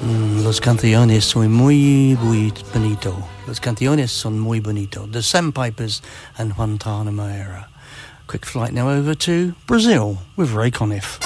Los canciones son muy bonito. Los canciones son muy bonito. The Sandpipers and Juan Tanamera. Quick flight now over to Brazil with Ray Conniff.